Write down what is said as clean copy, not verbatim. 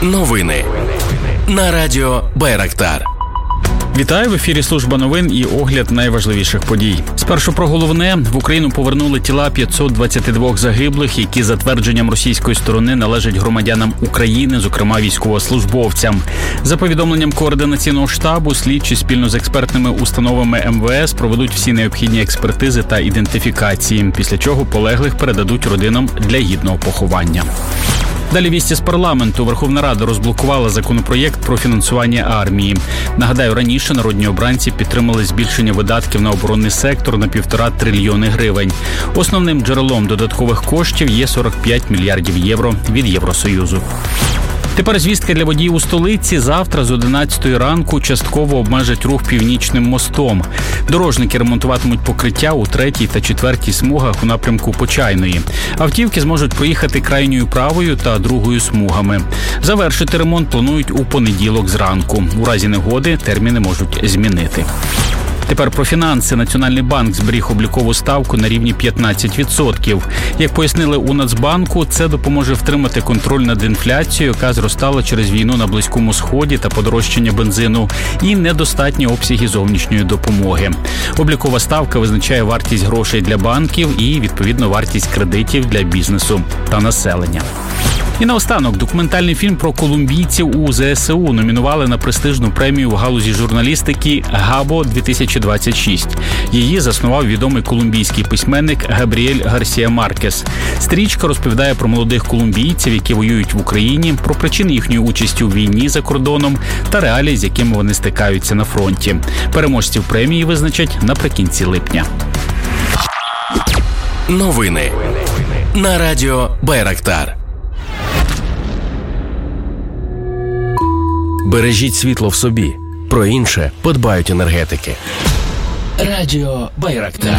Новини на радіо Байрактар. Вітаю, в ефірі служба новин і огляд найважливіших подій. Спершу про головне. В Україну повернули тіла 522 загиблих, які за твердженням російської сторони належать громадянам України, зокрема військовослужбовцям. За повідомленням Координаційного штабу, слідчі спільно з експертними установами МВС проведуть всі необхідні експертизи та ідентифікації, після чого полеглих передадуть родинам для гідного поховання. Далі вісті з парламенту. Верховна Рада розблокувала законопроєкт про фінансування армії. Нагадаю, раніше народні обранці підтримали збільшення видатків на оборонний сектор на 1,5 трильйони гривень. Основним джерелом додаткових коштів є 45 мільярдів євро від Євросоюзу. Тепер звістка для водіїв у столиці. Завтра з 11 ранку частково обмежать рух Північним мостом. Дорожники ремонтуватимуть покриття у 3-й та 4-й смугах у напрямку Почайної. Автівки зможуть проїхати крайньою правою та 2-ю смугами. Завершити ремонт планують у понеділок зранку. У разі негоди терміни можуть змінити. Тепер про фінанси. Національний банк зберіг облікову ставку на рівні 15%. Як пояснили у Нацбанку, це допоможе втримати контроль над інфляцією, яка зростала через війну на Близькому Сході та подорожчання бензину, і недостатні обсяги зовнішньої допомоги. Облікова ставка визначає вартість грошей для банків і, відповідно, вартість кредитів для бізнесу та населення. І наостанок, документальний фільм про колумбійців у ЗСУ номінували на престижну премію в галузі журналістики «Габо-2026». Її заснував відомий колумбійський письменник Габріель Гарсія Маркес. Стрічка розповідає про молодих колумбійців, які воюють в Україні, про причини їхньої участі у війні за кордоном та реалії, з якими вони стикаються на фронті. Переможців премії визначать наприкінці липня. Новини на радіо Байрактар. Бережіть світло в собі. Про інше подбають енергетики. Радіо Байрактар.